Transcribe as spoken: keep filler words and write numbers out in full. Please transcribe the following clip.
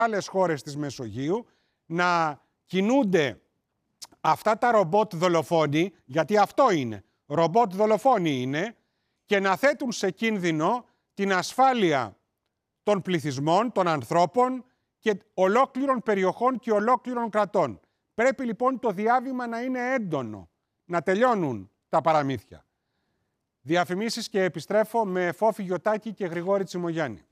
άλλες χώρες της Μεσογείου, να κινούνται αυτά τα ρομπότ δολοφόνοι, γιατί αυτό είναι, ρομπότ δολοφόνοι είναι, και να θέτουν σε κίνδυνο την ασφάλεια των πληθυσμών, των ανθρώπων και ολόκληρων περιοχών και ολόκληρων κρατών. Πρέπει λοιπόν το διάβημα να είναι έντονο, να τελειώνουν τα παραμύθια. Διαφημίσεις και επιστρέφω με Φόφη Γιωτάκη και Γρηγόρη Τσιμογιάννη.